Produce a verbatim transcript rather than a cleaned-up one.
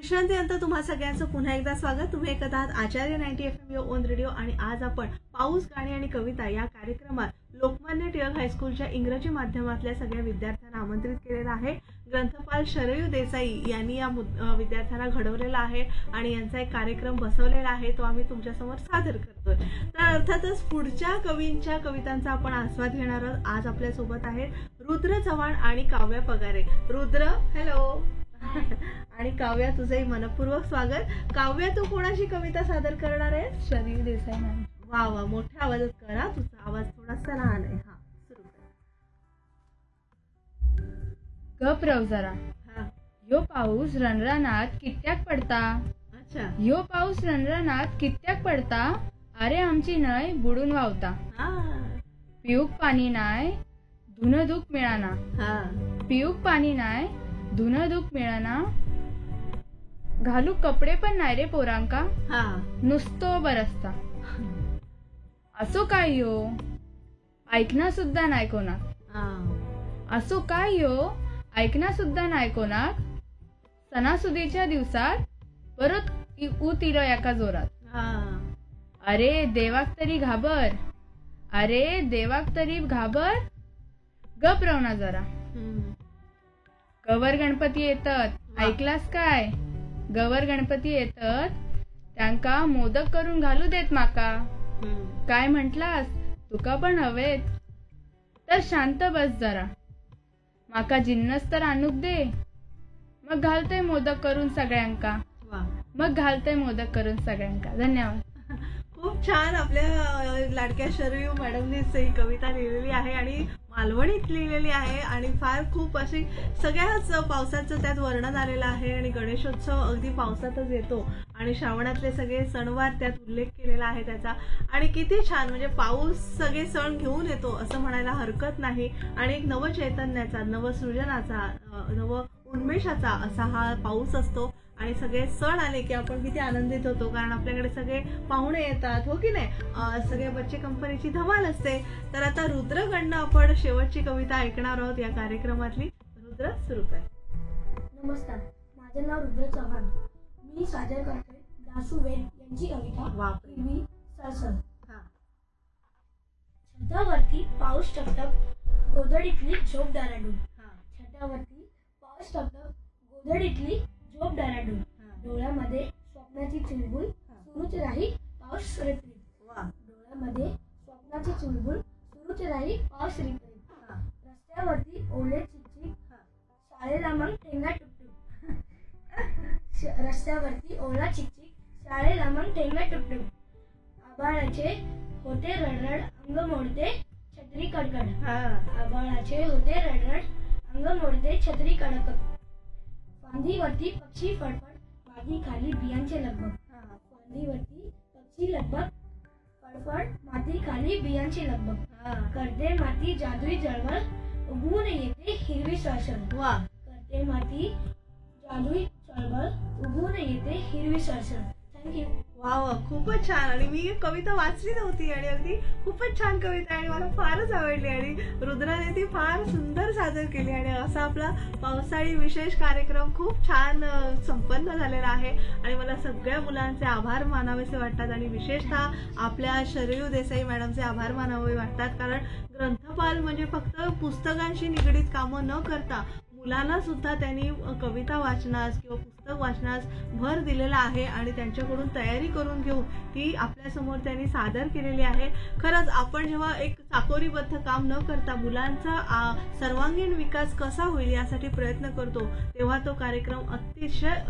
विश्रांतीनंतर तुम्हा सगळ्यांचं पुन्हा एकदा स्वागत। तुम्ही ऐकत आहात आचार्य ninety F M on radio आणि आज आपण पाऊस गाणी आणि कविता या कार्यक्रमात लोकमान्य टिळक हायस्कूलच्या इंग्रजी माध्यमातल्या सगळ्या विद्यार्थ्यांना आमंत्रित केलेलं आहे। ग्रंथपाल शरयू देसाई यांनी या विद्यार्थ्यांना घडवलेला आहे आणि यांचा एक कार्यक्रम बसवलेला आहे, तो आम्ही तुमच्यासमोर सादर करतोय। तर अर्थातच पुढच्या कवींच्या कवितांचा आपण आस्वाद घेणार आहोत। आज आपल्या सोबत आहेत रुद्र चव्हाण आणि काव्या पगारे। रुद्र हॅलो आणि काव्या, तुझंही मनपूर्वक स्वागत। काव्या, तू कोणाची कविता सादर करणार आहेस? शरयू देसाई मॅम। वा वा, मोठ्या आवाजात करा, तुझा आवाज थोडासा लहान आहे। हा, सुरू कर। गप रव जरा, हा, ह्यो पाऊस रणरणात कित्याक पडता। अच्छा, ह्यो पाऊस रणरणात कित्याक पडता, अरे आमची नय बुडून वावता। हा पिऊक पाणी नाय, धुनधूक मिळाना। हा पिऊक पाणी नाय, धुनधूक मिळाना। घालू कपडे पण नाही रे पोरांका, हा नुसतो बरसता। असो काय यो, ऐकना सुद्धा नाही कोणाक। हा असो काय यो, ऐकना सुद्धा नाही कोणाक। सणासुदीच्या दिवसात परत उतिलो एका जोरात। हा अरे देवाक तरी घाबर, अरे देवाक तरी घाबर, गप रवना जरा। हम्म, गवर गणपती येतात, वा. ऐकलास काय? गवर गणपती येतात, त्यांका मोदक करून घालू देत माका। हम्म, काय म्हंटलास, तुका पण हवेत तर शांत बस जरा। माका जिन्नस तर आणूक दे, मग घालते मोदक करून सगळ्यांका। वा, मग घालते मोदक करून सगळ्यांका। धन्यवाद। खूप छान आपल्या लाडक्या शरयू मॅडमनीच ही कविता लिहिलेली आहे आणि मालवणीत लिहिलेली आहे आणि फार खूप अशी सगळ्याच पावसाचं त्यात वर्णन आलेलं आहे आणि गणेशोत्सव अगदी पावसातच येतो आणि श्रावणातले सगळे सणवार त्यात उल्लेख केलेला आहे त्याचा। आणि किती छान, म्हणजे पाऊस सगळे सण घेऊन येतो असं म्हणायला हरकत नाही आणि एक नवचैतन्याचा, नवसृजनाचा, नव उन्मेषाचा असा हा पाऊस असतो आणि सगळे सण आले की आपण किती आनंदित होतो, कारण आपल्याकडे सगळे पाहुणे येतात, हो की नाही? सगळे बच्चे कंपनीची धमाल असते। तर आता रुद्रकडनं आपण शेवटची कविता ऐकणार आहोत या कार्यक्रमातली। रुद्र, सुरू कर। नमस्कार, माझे नाव रुद्र चव्हाण। मी सादर करतोय दासू वेद यांची कविता बापरे. पृथ्वी सरसर। हा, छतावरती पाऊस टपटप, गोधडीतली झोप डाराडून। हा, छतावरती पाऊस टपटप, गोधडीतली झोप डाराडून। हा. डोळ्यामध्ये स्वप्नाची चुलबुल, सुरूच राही पाऊस रिपरिप। वा, डोळ्यामध्ये स्वप्नाची चुलबुल, सुरूच राही पाऊस रिपरिप। हा, रस्त्यावरती ओले चिकचिक, हा. शाळेला मग ठेंगा टुकटुक। श- रस्त्यावरती ओला चिकचिक, शाळेला मग ठेंगा टुकटुक। आबाळाचे होते रडरड, अंग मोडते छत्री कडकड। हा, आबाळाचे होते रडरड, अंग मोडते छत्री कडकड। फांदीवरती पक्षी फडफड, माती खाली बियांचे लगबग। हा. फांदीवरती पक्षी लगबग, फडफड, माती खाली बियांचे लगबग। हा. करते माती जादुई जळबळ, उगवून येते हिरवी सरसर। वा, करते माती जादुई चळबळ, उगवून येते हिरवी सरसर। थँक्यू। वा वा, खूपच छान। आणि मी एक कविता वाचली नव्हती आणि अगदी खूपच छान कविता आहे आणि मला फारच आवडली आणि रुद्राने ती फार सुंदर सादर केली आणि असा आपला पावसाळी विशेष कार्यक्रम खूप छान अ, संपन्न झालेला आहे आणि मला सगळ्या मुलांचे आभार मानावेसे वाटतात आणि विशेषतः आपल्या शरयू देसाई मॅडमचे आभार मानावे वाटतात, कारण ग्रंथपाल म्हणजे फक्त पुस्तकांशी निगडीत कामं न करता मुलांना सुद्धा त्यांनी कविता वाचनास किंवा पुस्तक वाचनास भर दिलेला आहे आणि त्यांच्याकडून तयारी करून घेऊन ती आपल्यासमोर त्यांनी सादर केलेली आहे। खरंच आपण जेव्हा एक चाकोरीबद्ध काम न करता मुलांचा सर्वांगीण विकास कसा होईल यासाठी प्रयत्न करतो, तेव्हा तो कार्यक्रम अतिशय